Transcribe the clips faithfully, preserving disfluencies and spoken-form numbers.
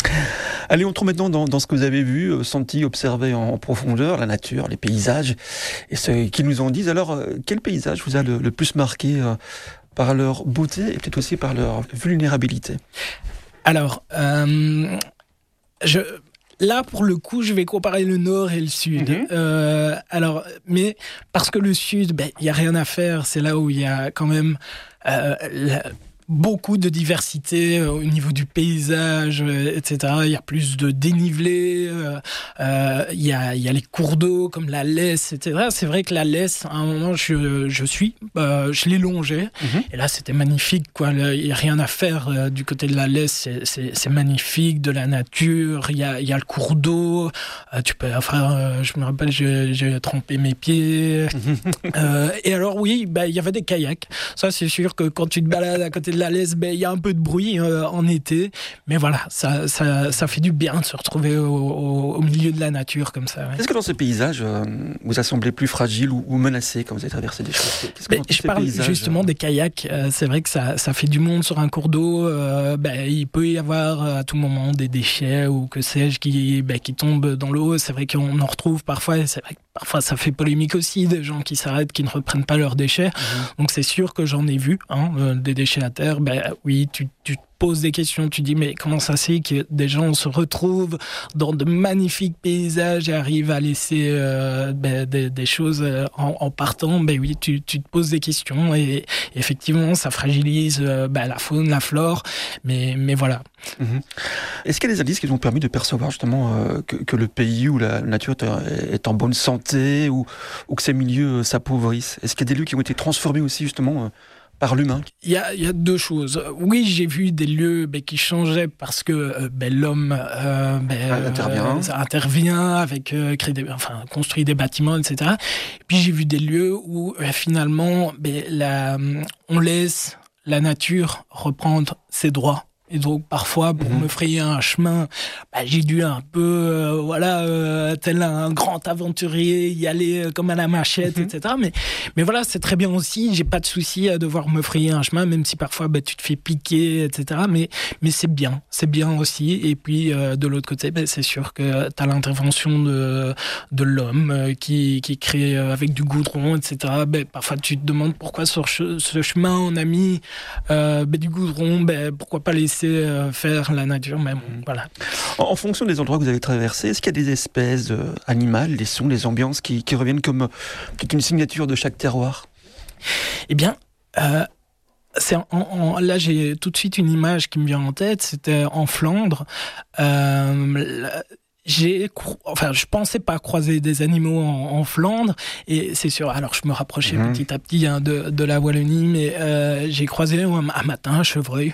Allez, on tombe maintenant dans, dans ce que vous avez vu, euh, senti, observé en, en profondeur, la nature, les paysages, et ce qu'ils nous en disent. Alors, euh, quel paysage vous a le, le plus marqué euh, par leur beauté et peut-être aussi par leur vulnérabilité ? Alors, euh, je... Là, pour le coup, je vais comparer le nord et le sud. Mmh. Euh, alors, mais parce que le sud, ben, il y a rien à faire. C'est là où il y a quand même euh, la, beaucoup de diversité euh, au niveau du paysage, euh, et cetera. Il y a plus de dénivelé. Euh, euh, il y a, il y a les cours d'eau comme la Lesse, et cetera. C'est vrai que la Lesse, à un moment, je, je suis, euh, je l'ai longée. Mmh. Et là, c'était magnifique, quoi. Il n'y a rien à faire euh, du côté de la Lesse. C'est, c'est, c'est magnifique, de la nature. Il y a, il y a le cours d'eau. Euh, tu peux, enfin, euh, je me rappelle, j'ai, j'ai trempé mes pieds. euh, et alors, oui, bah, il y avait des kayaks. Ça, c'est sûr que quand tu te balades à côté de la Lesse, ben, il y a un peu de bruit euh, en été, mais voilà, ça, ça, ça fait du bien de se retrouver au, au, au milieu de la nature comme ça. Ouais. Est-ce que dans ces paysages, euh, vous a semblé plus fragile ou, ou menacé quand vous avez traversé des choses ? ben, Je parle paysages, justement euh... des kayaks. Euh, c'est vrai que ça, ça fait du monde sur un cours d'eau. Euh, ben, il peut y avoir à tout moment des déchets ou que sais-je qui, ben, qui tombent dans l'eau. C'est vrai qu'on en retrouve parfois. C'est vrai que parfois ça fait polémique aussi, des gens qui s'arrêtent, qui ne reprennent pas leurs déchets. Mmh. Donc c'est sûr que j'en ai vu, hein, euh, des déchets à terre. Ben oui, tu, tu te poses des questions, tu dis mais comment ça c'est que des gens se retrouvent dans de magnifiques paysages et arrivent à laisser euh, ben, des, des choses en, en partant. Ben oui, tu, tu te poses des questions et, et effectivement ça fragilise euh, ben, la faune, la flore, mais, mais voilà. Mmh. Est-ce qu'il y a des indices qui vous ont permis de percevoir justement euh, que, que le pays ou la nature est en bonne santé ou, ou que ces milieux s'appauvrissent ? Est-ce qu'il y a des lieux qui ont été transformés aussi justement euh, par l'humain ? Il y a, il y a deux choses. Oui, j'ai vu des lieux ben, qui changeaient parce que euh, ben, l'homme euh, ben, ah, intervient. Euh, intervient avec euh, créer des, enfin, construit des bâtiments, et cetera. Et puis j'ai vu des lieux où euh, finalement ben, la, on laisse la nature reprendre ses droits. Et donc parfois pour mmh. me frayer un chemin, bah, j'ai dû un peu, euh, voilà, euh, tel un grand aventurier, y aller euh, comme à la machette, mmh. et cetera. Mais mais voilà, c'est très bien aussi. J'ai pas de souci à devoir me frayer un chemin, même si parfois bah, tu te fais piquer, et cetera. Mais mais c'est bien, c'est bien aussi. Et puis euh, de l'autre côté, bah, c'est sûr que t'as l'intervention de de l'homme euh, qui qui crée euh, avec du goudron, et cetera. Bah, parfois tu te demandes pourquoi sur ce, ce chemin on a mis euh, bah, du goudron, bah, pourquoi pas laisser faire la nature, mais bon, voilà. En, en fonction des endroits que vous avez traversés, est-ce qu'il y a des espèces euh, animales, les sons, les ambiances qui, qui reviennent comme euh, une signature de chaque terroir ? Eh bien, euh, c'est en, en, là j'ai tout de suite une image qui me vient en tête, c'était en Flandre. Euh, la, J'ai, enfin, je pensais pas croiser des animaux en, en Flandre, et c'est sûr. Alors, je me rapprochais mmh. petit à petit hein, de, de la Wallonie, mais euh, j'ai croisé un, un matin un chevreuil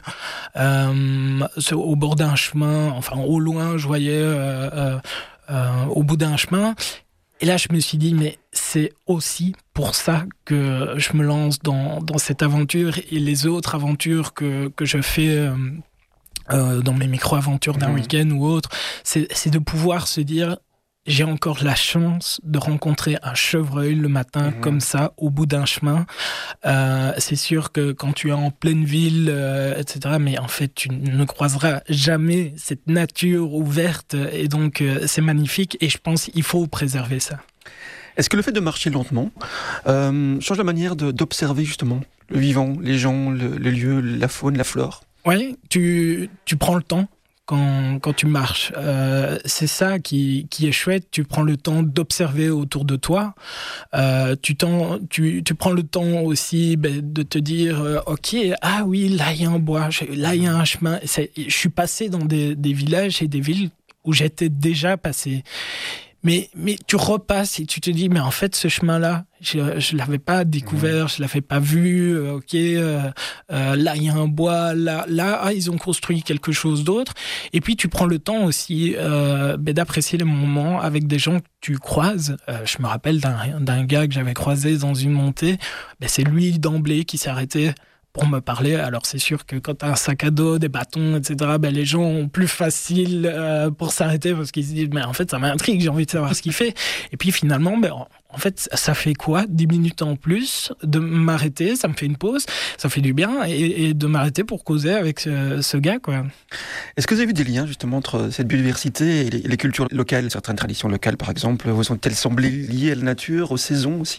euh, au bord d'un chemin. Enfin, au loin, je voyais euh, euh, euh, au bout d'un chemin. Et là, je me suis dit, mais c'est aussi pour ça que je me lance dans, dans cette aventure et les autres aventures que que je fais. Euh, Euh, dans mes micro-aventures d'un mmh. week-end ou autre, c'est, c'est de pouvoir se dire j'ai encore la chance de rencontrer un chevreuil le matin mmh. comme ça au bout d'un chemin. Euh, c'est sûr que quand tu es en pleine ville, euh, et cetera, mais en fait tu ne croiseras jamais cette nature ouverte et donc euh, c'est magnifique et je pense qu'il faut préserver ça. Est-ce que le fait de marcher lentement euh, change la manière de, d'observer justement le vivant, les gens, le, le lieu, la faune, la flore ? Oui, tu, tu prends le temps quand, quand tu marches. Euh, c'est ça qui, qui est chouette. Tu prends le temps d'observer autour de toi. Euh, tu, t'en, tu, tu prends le temps aussi ben, de te dire euh, « Ok, ah oui, là, il y a un bois, là, il y a un chemin. » C'est, je suis passé dans des, des villages et des villes où j'étais déjà passé. Mais, mais tu repasses et tu te dis, mais en fait, ce chemin-là, je ne l'avais pas découvert, mmh. je ne l'avais pas vu. Euh, ok, euh, euh, là, il y a un bois. Là, là ah, ils ont construit quelque chose d'autre. Et puis, tu prends le temps aussi euh, ben, d'apprécier les moments avec des gens que tu croises. Euh, je me rappelle d'un, d'un gars que j'avais croisé dans une montée. Ben, c'est lui, d'emblée, qui s'est arrêté pour me parler. Alors c'est sûr que quand tu as un sac à dos, des bâtons, et cetera, ben, les gens ont plus facile euh, pour s'arrêter parce qu'ils se disent mais en fait ça m'intrigue, j'ai envie de savoir ce qu'il fait. Et puis finalement, ben, en fait ça fait quoi dix minutes en plus de m'arrêter, ça me fait une pause, ça fait du bien et, et de m'arrêter pour causer avec ce, ce gars, quoi. Est-ce que vous avez vu des liens justement entre cette biodiversité et les, les cultures locales, certaines traditions locales par exemple, vous ont-elles semblé liées à la nature, aux saisons aussi?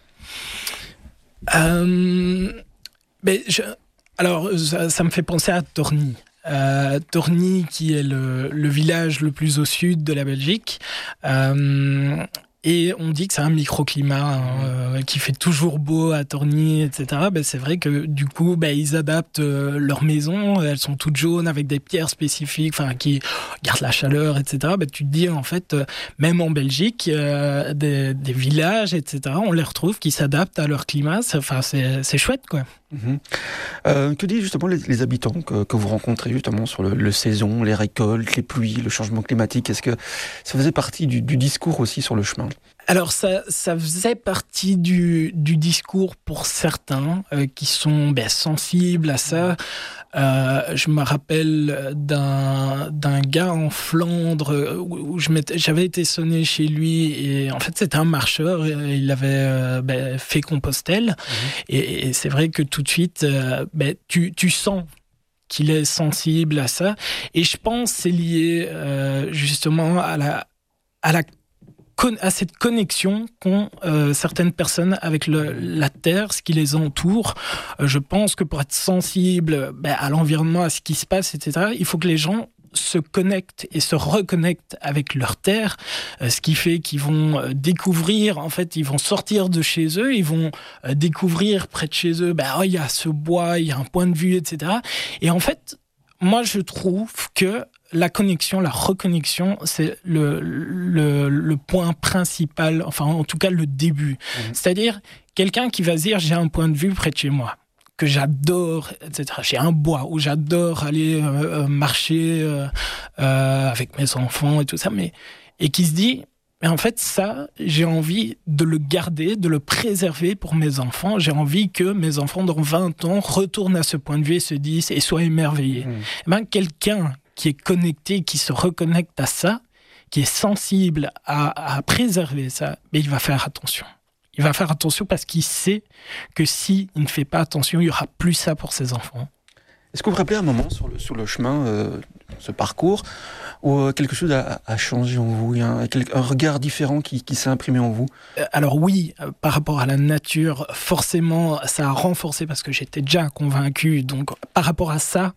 euh, ben, je, Alors ça, ça me fait penser à Torny. Euh, Torny qui est le, le village le plus au sud de la Belgique. Euh, Et on dit que c'est un microclimat hein, euh, qui fait toujours beau à Torny, et cetera. Ben, c'est vrai que du coup, ben, ils adaptent euh, leurs maisons. Elles sont toutes jaunes avec des pierres spécifiques, enfin qui gardent la chaleur, et cetera. Ben, tu te dis en fait, euh, même en Belgique, euh, des, des villages, et cetera. On les retrouve qui s'adaptent à leur climat. Enfin, c'est, c'est chouette, quoi. Mmh. Euh, que disent justement les, les habitants que, que vous rencontrez justement sur le, le saison, les récoltes, les pluies, le changement climatique? Est-ce que ça faisait partie du, du discours aussi sur le chemin? Alors ça, ça faisait partie du, du discours pour certains euh, qui sont ben, sensibles à ça. Euh, je me rappelle d'un, d'un gars en Flandre où, où je j'avais été sonné chez lui et en fait c'était un marcheur, il avait euh, ben, fait Compostelle mmh. et, et c'est vrai que tout de suite euh, ben, tu, tu sens qu'il est sensible à ça et je pense que c'est lié euh, justement à la, à la à cette connexion qu'ont euh, certaines personnes avec le, la terre, ce qui les entoure. Euh, je pense que pour être sensible ben, à l'environnement, à ce qui se passe, et cetera, il faut que les gens se connectent et se reconnectent avec leur terre, euh, ce qui fait qu'ils vont euh, découvrir, en fait, ils vont sortir de chez eux, ils vont euh, découvrir près de chez eux, ben, oh, il y a ce bois, il y a un point de vue, et cetera. Et en fait, moi, je trouve que la connexion, la reconnexion, c'est le, le, le point principal, enfin en tout cas le début. Mmh. C'est-à-dire quelqu'un qui va se dire j'ai un point de vue près de chez moi, que j'adore, et cetera. J'ai un bois où j'adore aller euh, marcher euh, euh, avec mes enfants et tout ça, mais, et qui se dit mais en fait ça, j'ai envie de le garder, de le préserver pour mes enfants. J'ai envie que mes enfants dans vingt ans retournent à ce point de vue et se disent et soient émerveillés. Mmh. Et ben, quelqu'un qui est connecté, qui se reconnecte à ça, qui est sensible à, à préserver ça, mais il va faire attention. Il va faire attention parce qu'il sait que s'il ne fait pas attention, il n'y aura plus ça pour ses enfants. Est-ce que vous vous rappelez un moment sur le, sur le chemin, euh, ce parcours, où euh, quelque chose a, a changé en vous, il y a un, un regard différent qui, qui s'est imprimé en vous? Alors oui, euh, par rapport à la nature, forcément, ça a renforcé parce que j'étais déjà convaincu. Donc par rapport à ça,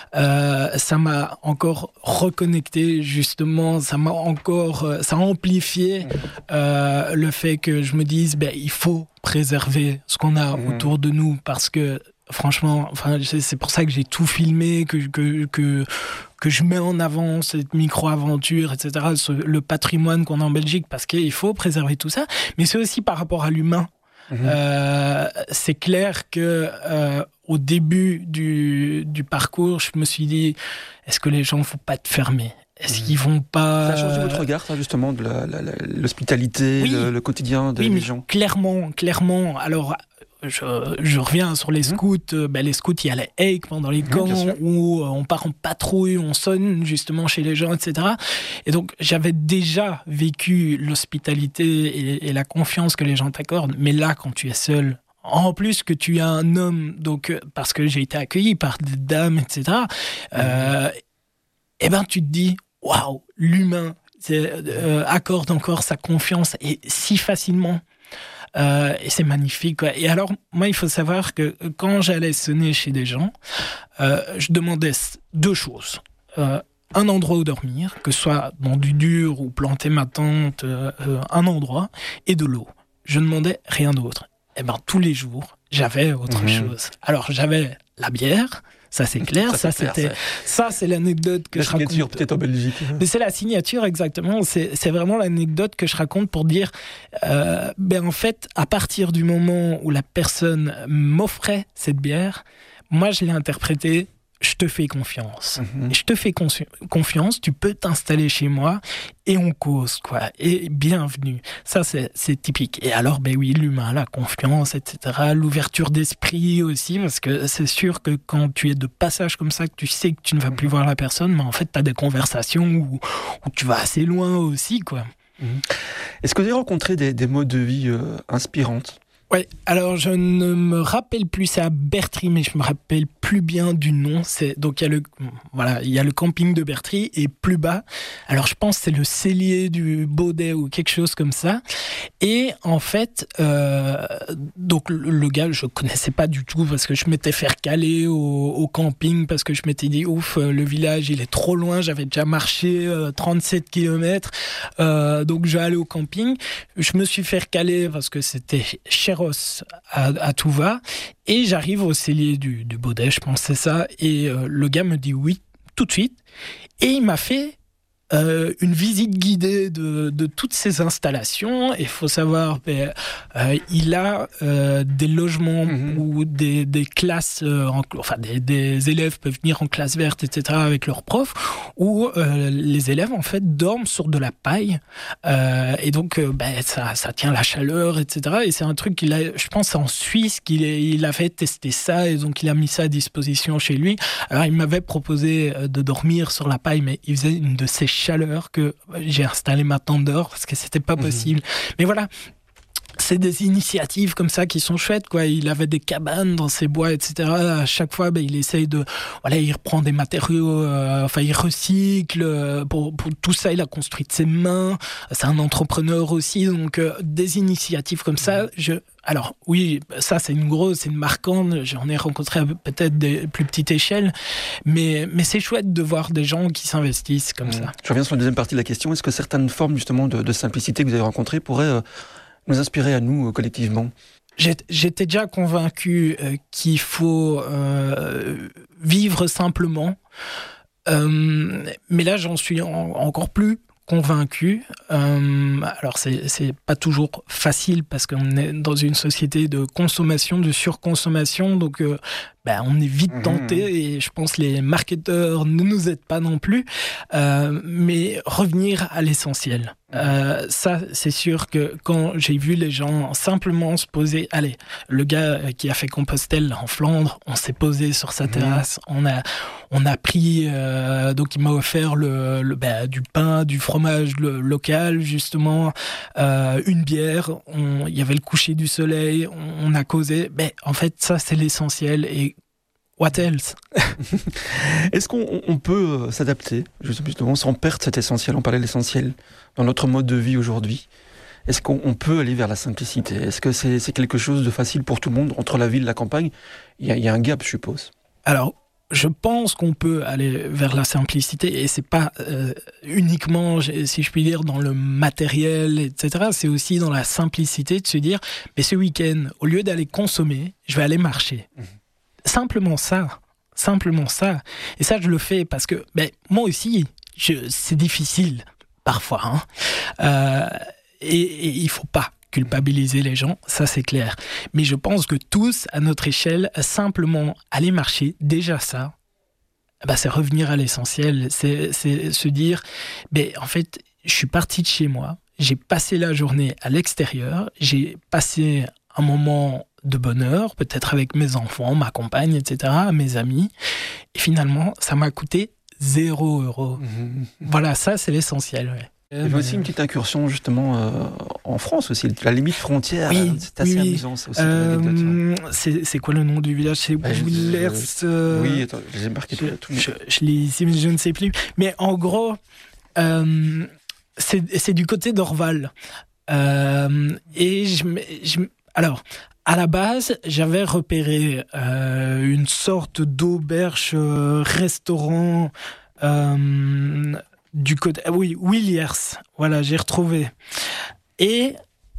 euh, ça m'a encore reconnecté justement, ça m'a encore, euh, ça a amplifié euh, le fait que je me dise, ben il faut préserver ce qu'on a mmh. autour de nous parce que franchement, enfin, c'est pour ça que j'ai tout filmé, que, que, que, que je mets en avant cette micro-aventure, et cetera, ce, le patrimoine qu'on a en Belgique, parce qu'il faut préserver tout ça. Mais c'est aussi par rapport à l'humain. Mmh. Euh, c'est clair que euh, au début du, du parcours, je me suis dit, est-ce que les gens ne vont pas être fermés ? Est-ce mmh. qu'ils vont pas... Ça a changé votre regard, ça, justement, de la, la, la, l'hospitalité, oui. le, le quotidien des oui, gens? Clairement, clairement. Alors... Je, je reviens sur les scouts. Mmh. Ben les scouts, il y a les hikes pendant les camps mmh, où on part en patrouille, on sonne justement chez les gens, et cetera. Et donc, j'avais déjà vécu l'hospitalité et, et la confiance que les gens t'accordent. Mais là, quand tu es seul, en plus que tu es un homme, donc parce que j'ai été accueilli par des dames, et cetera. Mmh. Euh, et ben, tu te dis, waouh, l'humain euh, accorde encore sa confiance et si facilement. Euh, et c'est magnifique, quoi. Et alors, moi, il faut savoir que quand j'allais sonner chez des gens, euh, je demandais deux choses. Euh, un endroit où dormir, que ce soit dans du dur ou planter ma tente, euh, un endroit, et de l'eau. Je ne demandais rien d'autre. Et ben, tous les jours, j'avais autre mmh. chose. Alors, j'avais la bière. Ça, c'est clair. Ça, ça, c'est c'était, clair, ça. ça, c'est l'anecdote que la je raconte. La signature, peut-être en Belgique. Mais c'est la signature, exactement. C'est, c'est vraiment l'anecdote que je raconte pour dire, euh, ben, en fait, à partir du moment où la personne m'offrait cette bière, moi, je l'ai interprétée je te fais confiance. Mhm. Je te fais consu- confiance, tu peux t'installer chez moi et on cause, quoi. Et bienvenue. Ça, c'est, c'est typique. Et alors, ben oui, l'humain, la confiance, et cetera. L'ouverture d'esprit aussi, parce que c'est sûr que quand tu es de passage comme ça, que tu sais que tu ne vas plus voir la personne, mais en fait, tu as des conversations où, où tu vas assez loin aussi, quoi. Mhm. Est-ce que vous avez rencontré des, des modes de vie euh, inspirantes ? Ouais, alors je ne me rappelle plus, c'est à Bertry, mais je me rappelle plus bien du nom. C'est donc il y a le voilà, il y a le camping de Bertry et plus bas. Alors je pense que c'est le cellier du Baudet ou quelque chose comme ça. Et en fait, euh, donc le, le gars, je connaissais pas du tout parce que je m'étais fait caler au, au camping parce que je m'étais dit ouf, le village il est trop loin. J'avais déjà marché euh, trente-sept kilomètres, euh, donc je vais aller au camping. Je me suis fait caler parce que c'était cher. À, à tout va, et j'arrive au cellier du, du Baudet, je pense c'est ça, et euh, le gars me dit oui tout de suite, et il m'a fait euh, une visite guidée de, de toutes ces installations. Et il faut savoir, ben, euh, il a euh, des logements mmh. où des, des classes, euh, en, enfin des, des élèves peuvent venir en classe verte, et cetera avec leurs profs, où euh, les élèves en fait dorment sur de la paille, euh, et donc euh, ben, ça, ça tient la chaleur, et cetera. Et c'est un truc qu'il a, je pense en Suisse qu'il est, il avait testé ça, et donc il a mis ça à disposition chez lui. Alors il m'avait proposé de dormir sur la paille, mais il faisait une de ces chaleur que j'ai installé ma tente dehors parce que c'était pas possible. Mmh. Mais voilà, c'est des initiatives comme ça qui sont chouettes, quoi. Il avait des cabanes dans ses bois, et cetera. À chaque fois, ben, il essaye de, voilà, il reprend des matériaux, euh, enfin, il recycle. Euh, pour, pour tout ça, il a construit de ses mains. C'est un entrepreneur aussi, donc euh, des initiatives comme ça. Je, alors oui, ça c'est une grosse, c'est une marquante. J'en ai rencontré à peut-être des plus petites échelles, mais mais c'est chouette de voir des gens qui s'investissent comme mmh. ça. Je reviens sur la deuxième partie de la question. Est-ce que certaines formes justement de, de simplicité que vous avez rencontrées pourraient euh, nous inspirer à nous euh, collectivement ? J'étais déjà convaincu euh, qu'il faut euh, vivre simplement, euh, mais là j'en suis en, encore plus convaincu. Euh, alors c'est c'est pas toujours facile parce qu'on est dans une société de consommation, de surconsommation, donc euh, ben, on est vite tenté, mmh. et je pense que les marketeurs ne nous aident pas non plus, euh, mais revenir à l'essentiel. Euh, ça, c'est sûr que quand j'ai vu les gens simplement se poser, allez, le gars qui a fait Compostelle en Flandre, on s'est posé sur sa mmh. terrasse, on a, on a pris, euh, donc il m'a offert le, le ben, du pain, du fromage le, local justement, euh, une bière, on, il y avait le coucher du soleil, on, on a causé. Ben, en fait, ça c'est l'essentiel. Et what else? Est-ce qu'on on peut s'adapter, justement, sans perdre cet essentiel? On parlait de l'essentiel dans notre mode de vie aujourd'hui. Est-ce qu'on on peut aller vers la simplicité? Est-ce que c'est, c'est quelque chose de facile pour tout le monde? Entre la ville et la campagne, il y a, il y a un gap, je suppose. Alors, je pense qu'on peut aller vers la simplicité, et c'est pas euh, uniquement, si je puis dire, dans le matériel, et cetera. C'est aussi dans la simplicité de se dire, mais ce week-end, au lieu d'aller consommer, je vais aller marcher. Mmh. Simplement ça, simplement ça. Et ça, je le fais parce que, ben, moi aussi, je, c'est difficile parfois, hein. Euh, et, et il faut pas culpabiliser les gens, ça c'est clair. Mais je pense que tous, à notre échelle, simplement aller marcher, déjà ça, ben, c'est revenir à l'essentiel. C'est, c'est se dire, ben, en fait, je suis parti de chez moi, j'ai passé la journée à l'extérieur, j'ai passé un moment de bonheur, peut-être avec mes enfants, ma compagne, et cetera, mes amis. Et finalement, ça m'a coûté zéro euro. Mmh. Voilà, ça, c'est l'essentiel. Ouais. Il y avait aussi une petite incursion, justement, euh, en France aussi, la limite frontière. Oui, c'est assez oui, amusant, c'est aussi euh, une anecdote. C'est, c'est quoi le nom du village? C'est bah, Willers. Euh, oui, attends, je les ai marqués je, tout. Je, je l'ai ici, mais je ne sais plus. Mais en gros, euh, c'est, c'est du côté d'Orval. Euh, et je, je alors, à la base, j'avais repéré euh, une sorte d'auberge euh, restaurant euh, du côté, oui, Williers. Voilà, j'ai retrouvé. Et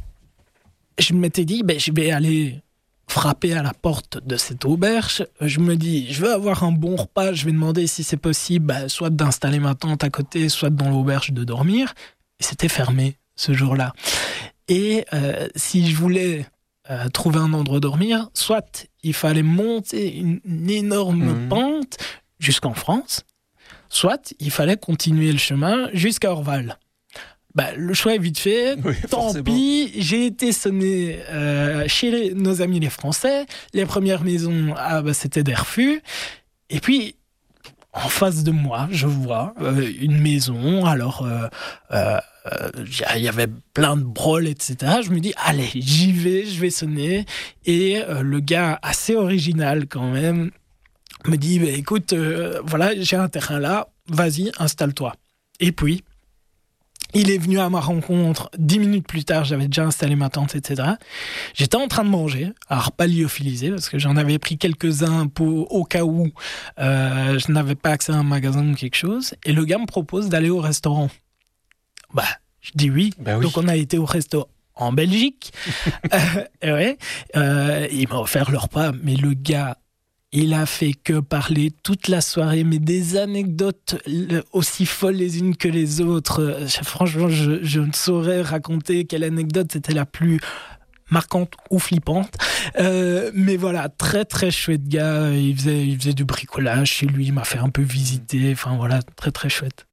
je m'étais dit, ben, je vais aller frapper à la porte de cette auberge. Je me dis, je veux avoir un bon repas. Je vais demander si c'est possible, ben, soit d'installer ma tente à côté, soit dans l'auberge de dormir. Et c'était fermé ce jour-là. Et euh, si je voulais Euh, trouver un endroit à dormir, soit il fallait monter une, une énorme mmh. pente, jusqu'en France, soit il fallait continuer le chemin jusqu'à Orval. Bah, le choix est vite fait, oui, tant forcément. pis, j'ai été sonné euh, chez les, nos amis les Français, les premières maisons, ah, bah, c'était des refus, et puis en face de moi, je vois euh, une maison, alors il euh, euh, y avait plein de brôles, et cetera. Je me dis, allez, j'y vais, je vais sonner, et euh, le gars, assez original quand même, me dit, bah, écoute, euh, voilà, j'ai un terrain là, vas-y, installe-toi. Et puis, il est venu à ma rencontre dix minutes plus tard, j'avais déjà installé ma tente, et cetera. J'étais en train de manger, alors pas lyophilisé, parce que j'en avais pris quelques-uns pour, au cas où euh, je n'avais pas accès à un magasin ou quelque chose. Et le gars me propose d'aller au restaurant. Bah, je dis oui. Bah oui. Donc on a été au resto en Belgique. euh, ouais. euh, il m'a offert le repas, mais le gars... il a fait que parler toute la soirée, mais des anecdotes aussi folles les unes que les autres. Franchement, je, je ne saurais raconter quelle anecdote c'était la plus marquante ou flippante. Euh, mais voilà, très très chouette gars. Il faisait, il faisait du bricolage chez lui, il m'a fait un peu visiter. Enfin voilà, très très chouette.